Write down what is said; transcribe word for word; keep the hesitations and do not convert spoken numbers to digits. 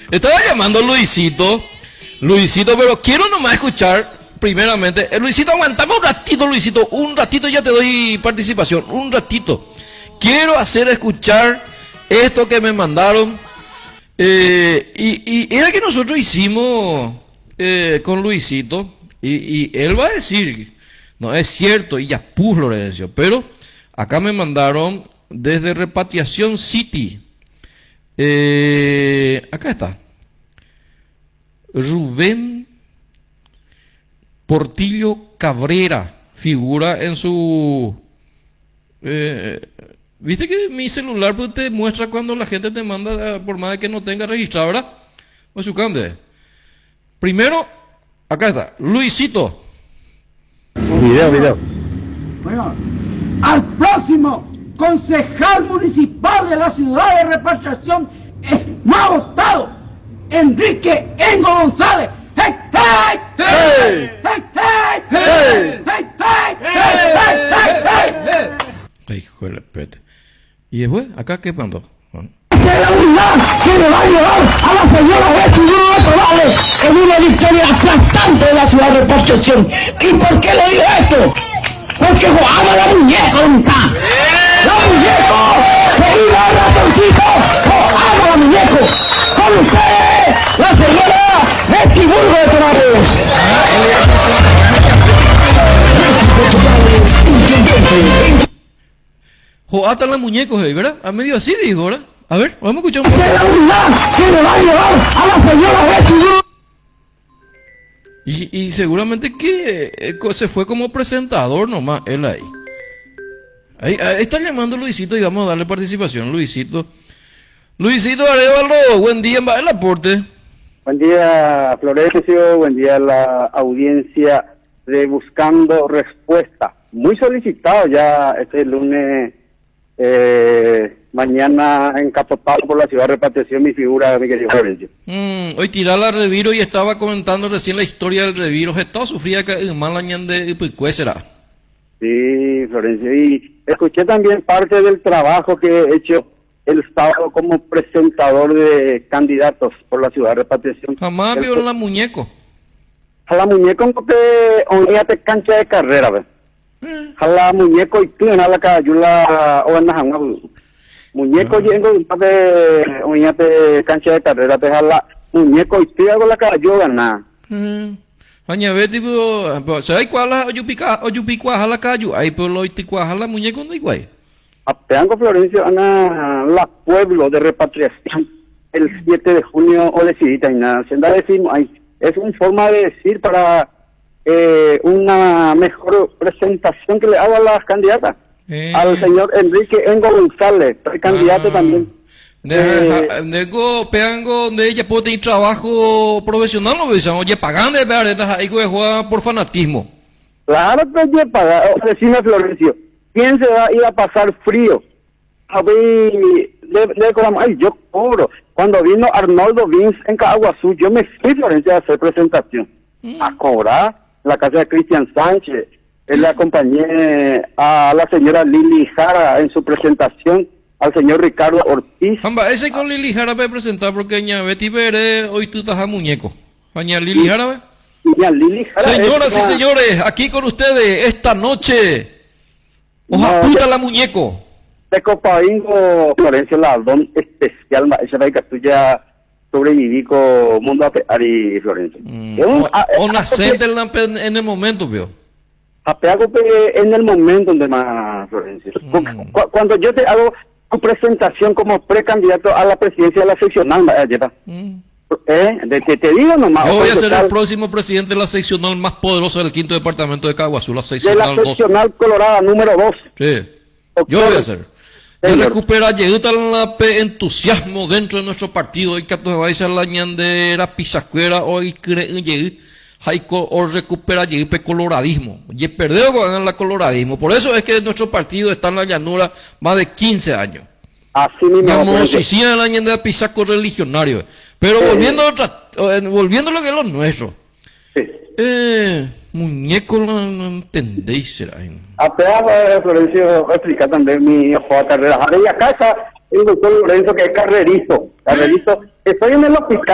Estaba llamando a Luisito, Luisito, pero quiero nomás escuchar primeramente. Eh, Luisito, aguantame un ratito, Luisito, un ratito ya te doy participación, un ratito. Quiero hacer escuchar esto que me mandaron. Eh, y, y era que nosotros hicimos eh, con Luisito, y, y él va a decir, no es cierto, y ya puso Lorenzo, pero acá me mandaron desde Repatriación City. Eh, acá está. Rubén Portillo Cabrera figura en su... Eh, Viste que mi celular pues, te muestra cuando la gente te manda, por más de que no tenga registrado, ¿verdad? Pues su cambio. Primero, acá está, Luisito. Video, video. Bueno, al próximo concejal municipal de la ciudad de Repatriación es más votado, Enrique Engo González. ¡Hey, hey! ¡Hey! ¡Hey, hey! ¡Hey! ¡Hey, hey! ¡Hey, hey! ¡Hey! Ay, hijo de pete. Y después, acá, ¿qué mandó? Que la unidad que le va a llevar a la señora Betty González en una victoria aplastante de la ciudad de Repatriación. ¿Y por qué le digo esto? Porque jugaba la muñeca, ¿dónde está? ¡La muñeco! ¡Que iba el ratoncito! ¡Jugaba la muñeco! ¡Con ustedes, la señora Betty Burgo de Torales! Joata la muñecos, ¿verdad? A medio así dijo, ¿verdad? A ver, vamos a escuchar un poco. Que la unidad que le va a llevar a la señora Betty Burgo. Y, y seguramente que eh, se fue como presentador nomás, él ahí. Ahí, ahí está llamando Luisito y vamos a darle participación, Luisito. Luisito Arevalo, buen día, va el aporte. Buen día, Florencio, buen día a la audiencia de Buscando Respuesta. Muy solicitado ya este lunes, eh, mañana encapotado por la ciudad de Repatriación, mi figura, mi querido Florencio. Mm, hoy tirar la reviro y estaba comentando recién la historia del reviro. Estaba sufría que el mal añade y será. Sí, Florencio, y escuché también parte del trabajo que he hecho el sábado como presentador de candidatos por la ciudad de Repatriación. Jamás vio la muñeco. A la muñeco no te oníate cancha de carrera, ¿ves? Eh. A la muñeco y tú en la cayula o en la muñeco yendo de oníate cancha de carrera, te la muñeco y tú hago la cayula nada. Aña ve tipo, ¿sabes cuál es oyupica oyupicua a la cayu? Ahí por lo iticua a la muñeco no igual. Apeango Florencio ana la pueblo de Repatriación el siete de junio o decidita y nada, senda decimos ahí. Es una forma de decir para eh, una mejor presentación que le hago a las candidatas. Eh. Al señor Enrique Engo González, precandidato Ah. también. Eh, Nego peango de ella puede tener trabajo profesional, no ves, oye, pagando de ver, ahí que juega por fanatismo. Claro que yo paga, decime Florencio, ¿quién se va a ir a pasar frío? A ver, le, le, ay, yo cobro. Cuando vino Arnoldo Vince en Caguazú, yo me fui Florencia a hacer presentación, mm. a cobrar la casa de Cristian Sánchez. Él le acompañé a la señora Lili Jara en su presentación, al señor Ricardo Ortiz. Jamba, ese con Lili Jara me presentar porque ña Betty Veré, hoy tú estás a muñeco. Aña Lili Jara. Lili Jara. Señoras es y señores, aquí con ustedes esta noche. Oja no, puta la muñeco. De Copaingo, Florencio Ladón, especial, esa va que ya sobreviví con Mundo Ari Florencio. Mm. O, o nacer en el momento, veo. Apeago en el momento donde más, Florencio. Mm. Cuando yo te hago tu presentación como precandidato a la presidencia de la seccional, mm. ¿Eh? De que te digo nomás. Yo voy a ser el próximo presidente de la seccional más poderosa del quinto departamento de Caguazú, la seccional dos. De la seccional dos. Colorada número dos. Sí. Yo voy a ser. Yo recupera llegó la entusiasmo dentro de nuestro partido y que tú vais a la ñandera pisacuera hoy cree Jaico o recupera llegue coloradismo. Y perdió con el coloradismo. Por eso es que nuestro partido está en la llanura más de quince años. Así mismo. Como si hicieran la ñandera pisaco religionario. Pero sí. volviendo a otra, volviendo a lo que es lo nuestro. Sí. Eh, muñeco no, no entendéis, será. Apenas Florencio explica también mi carrera. Ahora ya casa el doctor Lorenzo que es carrerizo. Carrerizo. Estoy en el hospital.